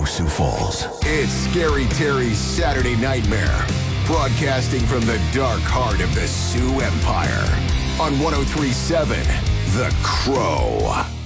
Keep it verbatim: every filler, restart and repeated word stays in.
Crow, Sioux Falls. It's Scary Terry's Saturday Nightmare, broadcasting from the dark heart of the Sioux Empire on one oh three point seven The Crow.